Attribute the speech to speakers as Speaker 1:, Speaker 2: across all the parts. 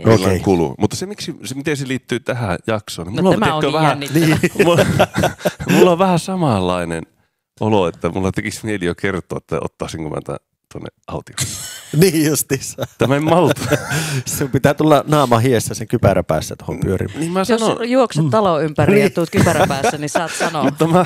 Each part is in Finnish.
Speaker 1: milloin kuluu. Mutta miten se liittyy tähän jaksoon? Niin
Speaker 2: tämä on vähän,
Speaker 1: mulla on vähän samanlainen olo, että mulla tekisi mieli jo kertoa, että ottaisinko mä tuonne autioon.
Speaker 3: Niin justiinsa.
Speaker 1: Tämä ei malta.
Speaker 3: Sun pitää tulla naama hiessä sen kypärä päässä tuohon pyörimään.
Speaker 1: Niin mä
Speaker 2: jos
Speaker 1: sanon.
Speaker 2: juokset talon ympäri ja tuut kypärä päässä, niin saat sanoa.
Speaker 1: Mutta mä...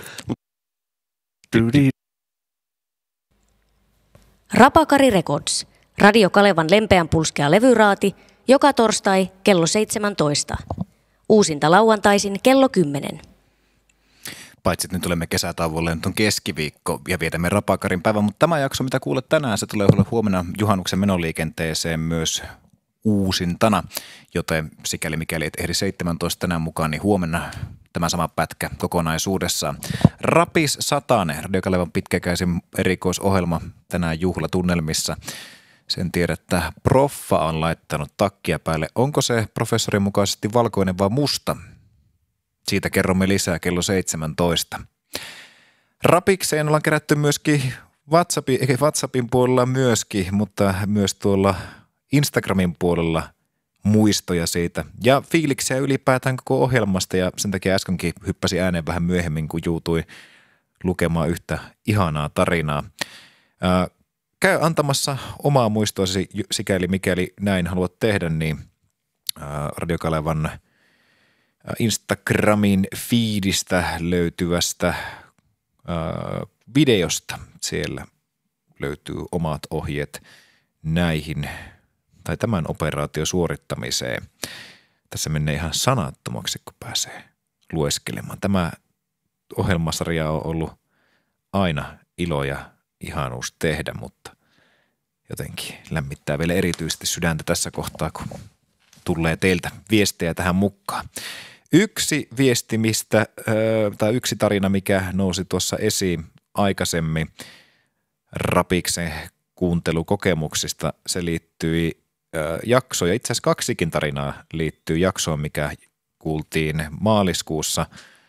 Speaker 4: Rapakari Records. Radio Kalevan lempeän pulskea levyraati. Joka torstai kello 17. Uusinta lauantaisin kello 10.
Speaker 5: Paitsi että nyt olemme kesätauolle, nyt on keskiviikko ja vietämme Rapakarin päivän, mutta tämä jakso, mitä kuulet tänään, se tulee huomenna juhannuksen menoliikenteeseen myös uusintana, joten sikäli mikäli et ehdi 17 tänään mukaan, niin huomenna tämä sama pätkä kokonaisuudessaan. Rapis Satanen, Radio Kalevan pitkäkäisen erikoisohjelma tänään juhlatunnelmissa. Sen tiedät, että proffa on laittanut takkia päälle. Onko se professorin mukaisesti valkoinen vai musta? Siitä kerromme lisää kello 17. Rapikseen ollaan kerätty myöskin WhatsAppin puolella myöskin, mutta myös tuolla Instagramin puolella muistoja siitä. Ja fiiliksiä ylipäätään koko ohjelmasta ja sen takia äskenkin hyppäsi ääneen vähän myöhemmin, kun juutui lukemaan yhtä ihanaa tarinaa. Käy antamassa omaa muistoasi, sikäli mikäli näin haluat tehdä, niin Radio Kalevan Instagramin feedistä löytyvästä videosta. Siellä löytyy omat ohjeet näihin tai tämän operaation suorittamiseen. Tässä menee ihan sanattomaksi, kun pääsee lueskelemaan. Tämä ohjelmasarja on ollut aina ilo ja ihanuus tehdä, mutta jotenkin lämmittää vielä erityisesti sydäntä tässä kohtaa, kun tulee teiltä viestejä tähän mukaan. Yksi viesti, tai yksi tarina, mikä nousi tuossa esiin aikaisemmin Rapiksen kuuntelukokemuksista, se liittyi jaksoon, ja itse asiassa kaksikin tarinaa liittyy jaksoon, mikä kuultiin maaliskuussa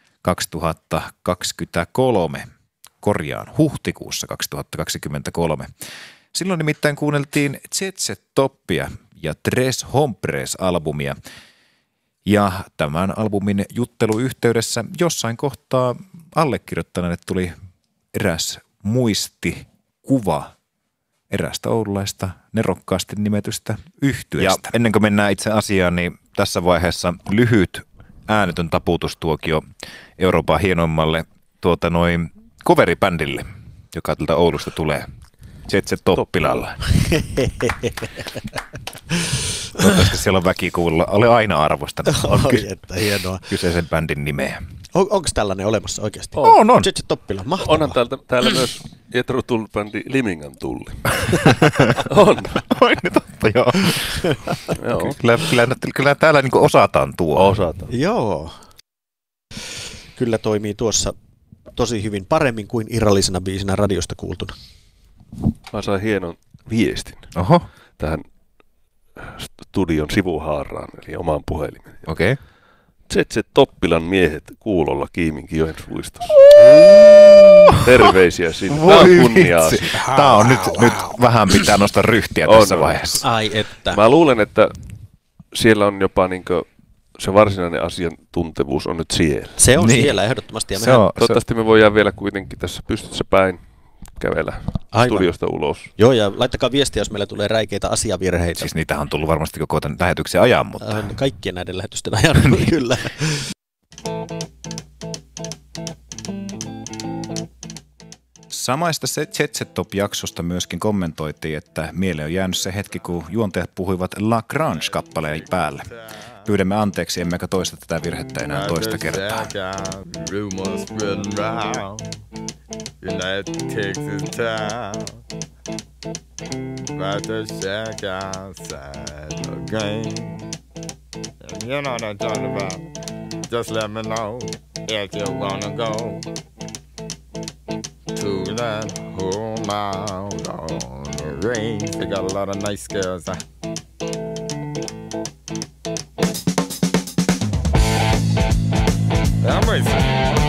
Speaker 5: 2023, huhtikuussa 2023. Silloin nimittäin kuunneltiin Jet Toppia ja Tres Hombres-albumia. Ja tämän albumin jutteluyhteydessä jossain kohtaa allekirjoittaneelle tuli eräs muistikuva erästä oululaista nerokkaasti nimetystä yhtyeestä. Ja ennen kuin mennään itse asiaan, niin tässä vaiheessa lyhyt äänetön taputustuokio Euroopan hienoimmalle coveribändille, joka tältä Oulusta tulee. Jet Toppilalla. Toivottavasti siellä on väki kuulla. Olen aina arvostanut
Speaker 3: hienoa.
Speaker 5: Kyseisen bändin nimeä.
Speaker 3: Onko tällainen olemassa oikeasti?
Speaker 5: On.
Speaker 3: Jet Toppila, mahtavaa.
Speaker 1: Onhan täällä myös Jethro Tull-bändi Limingan Tulli. On.
Speaker 5: Oi, totta, joo. Kyllä täällä niinku osataan tuo.
Speaker 1: Osataan.
Speaker 3: Joo. Kyllä toimii tuossa tosi hyvin, paremmin kuin irrallisena biisinä radiosta kuultuna.
Speaker 1: Mä sain hienon viestin tähän studion sivuhaaraan, eli omaan puhelimeen.
Speaker 5: Okei. Okay.
Speaker 1: Jet Toppilan miehet kuulolla Kiiminkijoen suistossa. Terveisiä sinne. Tämä on kunniaa.
Speaker 5: Tämä on nyt vähän pitää nostaa ryhtiä tässä vaiheessa.
Speaker 3: Ai että.
Speaker 1: Mä luulen, että siellä on jopa se varsinainen asiantuntevuus on nyt siellä.
Speaker 3: Se on siellä ehdottomasti. Ja
Speaker 1: toivottavasti me voidaan vielä kuitenkin tässä pystyssä päin kävellä studiosta ulos.
Speaker 3: Joo, ja laittakaa viestiä, jos meillä tulee räikeitä asiavirheitä.
Speaker 5: Siis niitähän on tullut varmasti koko tämän lähetyksen ajan, mutta...
Speaker 3: Kaikkien näiden lähetysten ajan, kyllä.
Speaker 5: Samaista Jet Top-jaksosta myöskin kommentoitiin, että mieleen on jäänyt se hetki, kun juontajat puhuivat La Grange-kappaleen päälle. Pyydämme anteeksi, emmekä toista tätä virhettä enää toista kertaa.
Speaker 6: You know what I'm talking about. Just let me know if you wanna go to that whole mile on the range. They got a lot of nice girls. I'm racing.